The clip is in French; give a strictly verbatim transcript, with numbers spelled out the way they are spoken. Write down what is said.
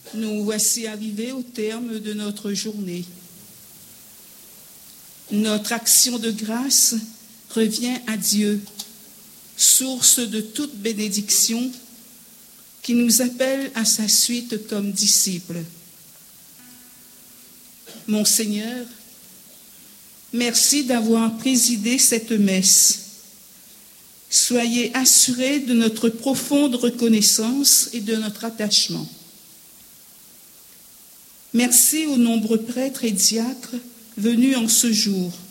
Nous voici arrivés au terme de notre journée. Notre action de grâce revient à Dieu, source de toute bénédiction, qui nous appelle à sa suite comme disciples. Mon Seigneur, merci d'avoir présidé cette messe. Soyez assurés de notre profonde reconnaissance et de notre attachement. Merci aux nombreux prêtres et diacres venus en ce jour.